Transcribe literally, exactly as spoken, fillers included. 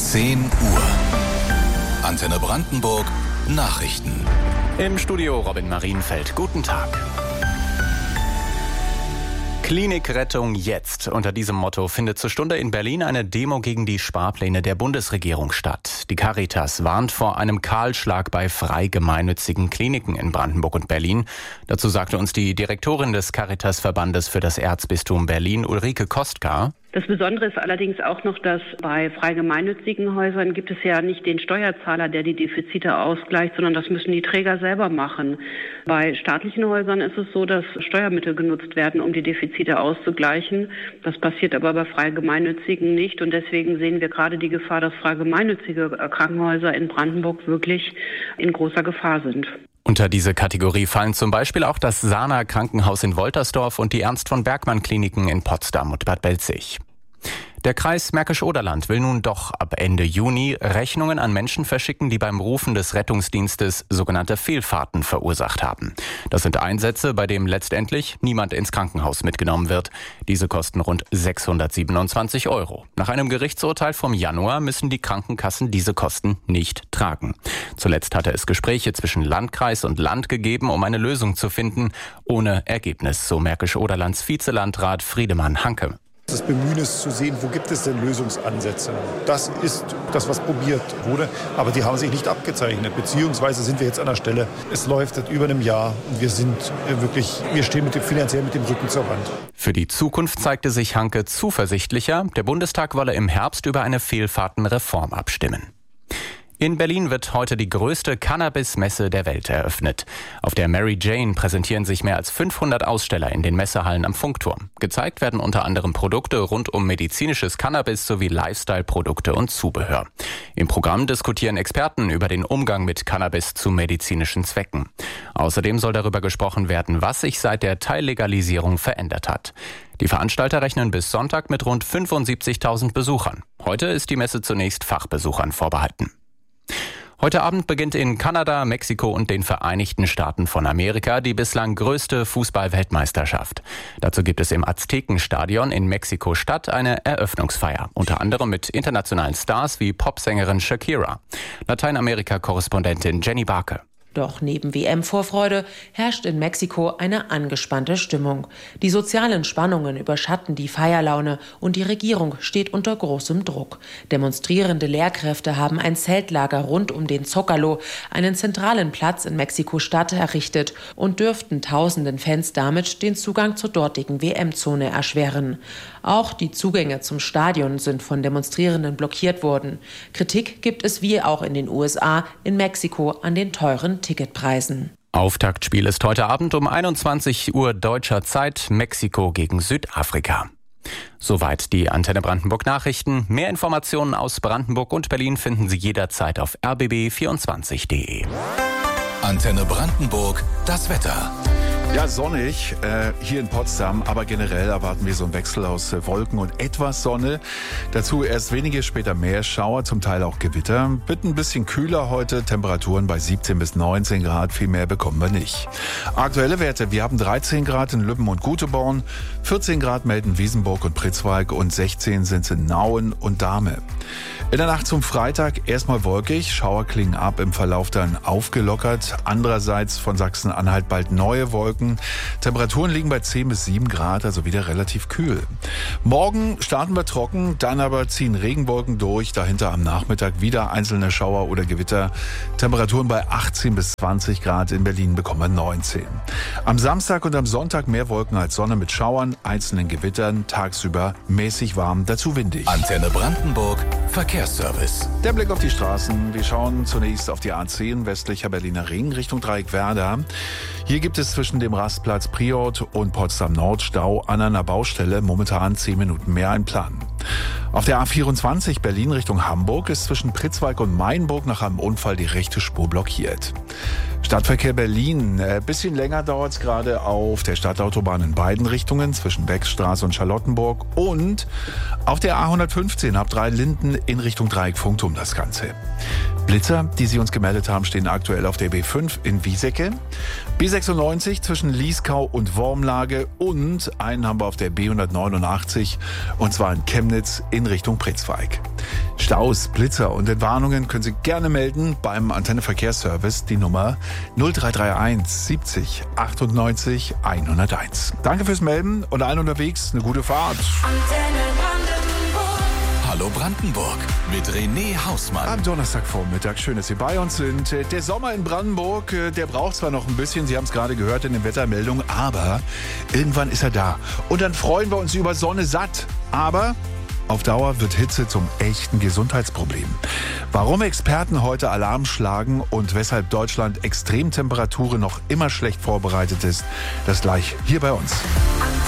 zehn Uhr. Antenne Brandenburg Nachrichten. Im Studio Robin Marienfeld. Guten Tag. Klinikrettung jetzt. Unter diesem Motto findet zur Stunde in Berlin eine Demo gegen die Sparpläne der Bundesregierung statt. Die Caritas warnt vor einem Kahlschlag bei frei gemeinnützigen Kliniken in Brandenburg und Berlin. Dazu sagte uns die Direktorin des Caritas-Verbandes für das Erzbistum Berlin, Ulrike Kostka. Das Besondere ist allerdings auch noch, dass bei frei gemeinnützigen Häusern gibt es ja nicht den Steuerzahler, der die Defizite ausgleicht, sondern das müssen die Träger selber machen. Bei staatlichen Häusern ist es so, dass Steuermittel genutzt werden, um die Defizite auszugleichen. Das passiert aber bei frei gemeinnützigen nicht und deswegen sehen wir gerade die Gefahr, dass frei gemeinnützige Krankenhäuser in Brandenburg wirklich in großer Gefahr sind. Unter diese Kategorie fallen zum Beispiel auch das Sana Krankenhaus in Woltersdorf und die Ernst von Bergmann Kliniken in Potsdam und Bad Belzig. Der Kreis Märkisch-Oderland will nun doch ab Ende Juni Rechnungen an Menschen verschicken, die beim Rufen des Rettungsdienstes sogenannte Fehlfahrten verursacht haben. Das sind Einsätze, bei denen letztendlich niemand ins Krankenhaus mitgenommen wird. Diese kosten rund sechshundertsiebenundzwanzig Euro. Nach einem Gerichtsurteil vom Januar müssen die Krankenkassen diese Kosten nicht tragen. Zuletzt hatte es Gespräche zwischen Landkreis und Land gegeben, um eine Lösung zu finden. Ohne Ergebnis, so Märkisch-Oderlands Vizelandrat Friedemann Hanke. Das Bemühen ist zu sehen, wo gibt es denn Lösungsansätze. Das ist das, was probiert wurde, aber die haben sich nicht abgezeichnet. Beziehungsweise sind wir jetzt an der Stelle, es läuft seit über einem Jahr und wir sind wirklich, wir stehen mit dem, finanziell mit dem Rücken zur Wand. Für die Zukunft zeigte sich Hanke zuversichtlicher. Der Bundestag wolle im Herbst über eine Fehlfahrtenreform abstimmen. In Berlin wird heute die größte Cannabis-Messe der Welt eröffnet. Auf der Mary Jane präsentieren sich mehr als fünfhundert Aussteller in den Messehallen am Funkturm. Gezeigt werden unter anderem Produkte rund um medizinisches Cannabis sowie Lifestyle-Produkte und Zubehör. Im Programm diskutieren Experten über den Umgang mit Cannabis zu medizinischen Zwecken. Außerdem soll darüber gesprochen werden, was sich seit der Teillegalisierung verändert hat. Die Veranstalter rechnen bis Sonntag mit rund fünfundsiebzigtausend Besuchern. Heute ist die Messe zunächst Fachbesuchern vorbehalten. Heute Abend beginnt in Kanada, Mexiko und den Vereinigten Staaten von Amerika die bislang größte Fußball-Weltmeisterschaft. Dazu gibt es im Aztekenstadion in Mexiko-Stadt eine Eröffnungsfeier, unter anderem mit internationalen Stars wie Popsängerin Shakira. Lateinamerika-Korrespondentin Jenny Barke. Doch neben W M-Vorfreude herrscht in Mexiko eine angespannte Stimmung. Die sozialen Spannungen überschatten die Feierlaune und die Regierung steht unter großem Druck. Demonstrierende Lehrkräfte haben ein Zeltlager rund um den Zócalo, einen zentralen Platz in Mexiko-Stadt, errichtet und dürften tausenden Fans damit den Zugang zur dortigen W M-Zone erschweren. Auch die Zugänge zum Stadion sind von Demonstrierenden blockiert worden. Kritik gibt es wie auch in den U S A, in Mexiko an den teuren Ticketpreisen. Auftaktspiel ist heute Abend um einundzwanzig Uhr deutscher Zeit, Mexiko gegen Südafrika. Soweit die Antenne Brandenburg Nachrichten. Mehr Informationen aus Brandenburg und Berlin finden Sie jederzeit auf r b b vierundzwanzig punkt d e. Antenne Brandenburg, das Wetter. Ja, sonnig äh, hier in Potsdam, aber generell erwarten wir so einen Wechsel aus äh, Wolken und etwas Sonne. Dazu erst wenige später mehr Schauer, zum Teil auch Gewitter. Wird ein bisschen kühler heute, Temperaturen bei siebzehn bis neunzehn Grad, viel mehr bekommen wir nicht. Aktuelle Werte, wir haben dreizehn Grad in Lübben und Guteborn, vierzehn Grad melden Wiesenburg und Pritzwalk und sechzehn sind es in Nauen und Dahme. In der Nacht zum Freitag erstmal wolkig, Schauer klingen ab, im Verlauf dann aufgelockert. Andererseits von Sachsen-Anhalt bald neue Wolken. Temperaturen liegen bei zehn bis sieben Grad, also wieder relativ kühl. Morgen starten wir trocken, dann aber ziehen Regenwolken durch. Dahinter am Nachmittag wieder einzelne Schauer oder Gewitter. Temperaturen bei achtzehn bis zwanzig Grad, in Berlin bekommen wir neunzehn. Am Samstag und am Sonntag mehr Wolken als Sonne mit Schauern, einzelnen Gewittern, tagsüber mäßig warm, dazu windig. Antenne Brandenburg, Verkehrsservice. Der Blick auf die Straßen. Wir schauen zunächst auf die A zehn westlicher Berliner Ring Richtung Dreieckwerder. Hier gibt es zwischen dem Rastplatz Priort und Potsdam Nord Stau an einer Baustelle. Momentan zehn Minuten mehr einplanen. Auf der A vierundzwanzig Berlin Richtung Hamburg ist zwischen Pritzwalk und Mainburg nach einem Unfall die rechte Spur blockiert. Stadtverkehr Berlin. Ein bisschen länger dauert es gerade auf der Stadtautobahn in beiden Richtungen zwischen Beckstraße und Charlottenburg und auf der A hundertfünfzehn ab Dreilinden in Richtung Dreieck Funkturm das Ganze. Blitzer, die Sie uns gemeldet haben, stehen aktuell auf der B fünf in Wiesecke, B sechsundneunzig zwischen Lieskau und Wormlage und einen haben wir auf der B hundertneunundachtzig und zwar in Chemnitz in Richtung Pritzwalk. Staus, Blitzer und Entwarnungen können Sie gerne melden beim Antenne Verkehrsservice, die Nummer null drei drei eins siebzig achtundneunzig hunderteins. Danke fürs Melden und allen unterwegs eine gute Fahrt. Antenne Brandenburg. Hallo Brandenburg mit René Hausmann. Am Donnerstagvormittag, schön, dass Sie bei uns sind. Der Sommer in Brandenburg, der braucht zwar noch ein bisschen, Sie haben es gerade gehört in den Wettermeldungen, aber irgendwann ist er da. Und dann freuen wir uns über Sonne satt. Aber auf Dauer wird Hitze zum echten Gesundheitsproblem. Warum Experten heute Alarm schlagen und weshalb Deutschland Extremtemperaturen noch immer schlecht vorbereitet ist, das gleich hier bei uns.